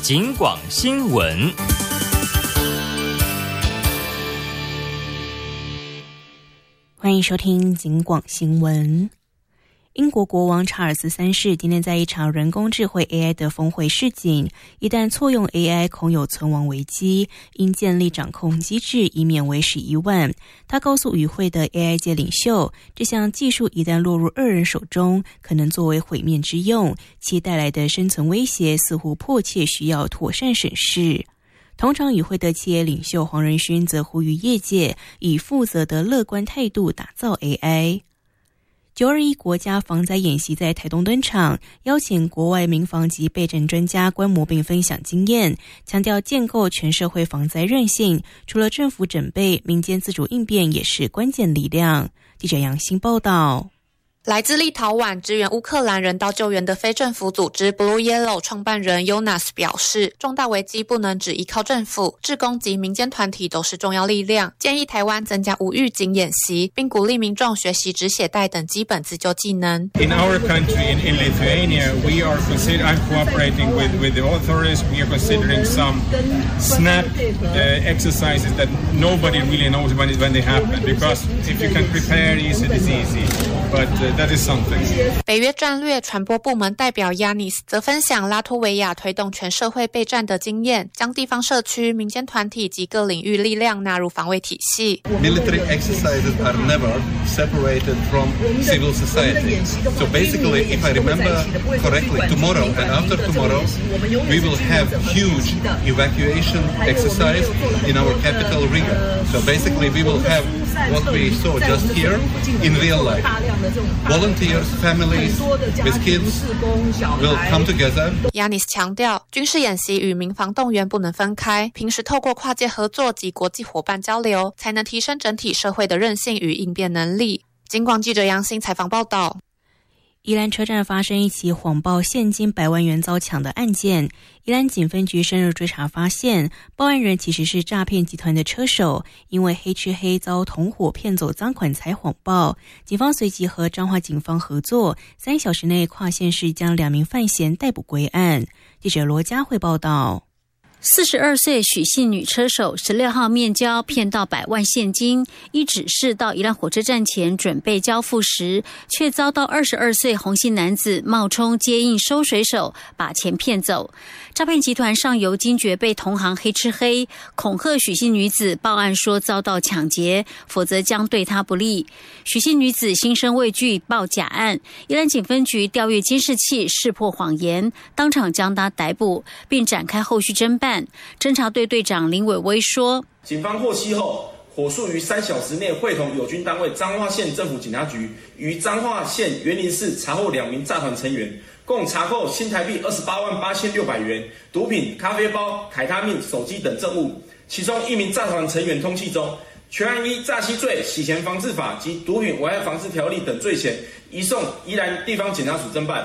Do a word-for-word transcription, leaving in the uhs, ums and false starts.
警广新闻。 欢迎收听警广新闻。英国国王查尔斯三世今天在一场人工智慧 A I 的峰会示警，一旦错用 A I 恐有存亡危机，应建立掌控机制，以免为时已晚。他告诉与会的 A I 界领袖，这项技术一旦落入恶人手中，可能作为毁灭之用，其带来的生存威胁似乎迫切需要妥善审视。同场与会的企业领袖黄仁勋则呼吁业界以负责的乐观态度打造 A I。九二一国家防灾演习在台东登场，邀请国外民防及备战专家观摩并分享经验，强调建构全社会防灾韧性，除了政府准备，民间自主应变也是关键力量。记者杨欣报道。 来自立陶宛支援乌克兰人道救援的非政府组织 Blue Yellow 创办人 Jonas 表示，重大危机不能只依靠政府，志工及民间团体都是重要力量，建议台湾增加无预警演习，并鼓励民众学习止血带等基本自救技能。 In our country, in, in Lithuania, we are consider, I'm cooperating with, with the authorities. We are considering some snap uh, exercises that nobody really knows when, when they happen, because if you can prepare, it's easy, but uh, that is something. 北约战略传播部门代表 Yanis 则分享拉脱维亚推动全社会备战的经验，将地方社区、民间团体及各领域力量纳入防卫体系。 Military exercises are never separated from civil society. So basically, if I remember correctly, tomorrow and after tomorrow, we will have huge evacuation exercise in our capital Riga. So basically, we will have what we saw just here in real life. Volunteers, families with kids will come together. Yanis 强调，军事演习与民防动员不能分开，平时透过跨界合作及国际伙伴交流，才能提升整体社会的韧性与应变能力。警广记者杨欣采访报道。 宜兰车站发生一起谎报现金百万元遭抢的案件，宜兰警分局深入追查发现，报案人其实是诈骗集团的车手，因为黑吃黑遭同伙骗走赃款才谎报。警方随即和彰化警方合作，三小时内跨县市将两名犯嫌逮捕归案。记者罗佳慧报道。 四十二岁许姓女车手十六号面交骗到百万现金，依指示到宜兰火车站前准备交付时，却遭到二十二岁洪姓男子冒充接应收水手，把钱骗走。诈骗集团上游惊觉被同行黑吃黑，恐吓许姓女子报案说遭到抢劫，否则将对她不利。许姓女子心生畏惧，报假案。宜兰警分局调阅监视器，识破谎言，当场将她逮捕，并展开后续侦办。侦查队队长林伟威说， 警方获悉后，火速于三小时内会同友军单位彰化县政府警察局于彰化县园林市查获两名诈团成员，共查扣新台币二十八万八千六百元、毒品、咖啡包、凯他命、手机等证物。其中一名诈团成员通缉中，全案依诈欺罪、洗钱防治法及毒品危害防治条例等罪嫌，移送宜兰地方检察署侦办。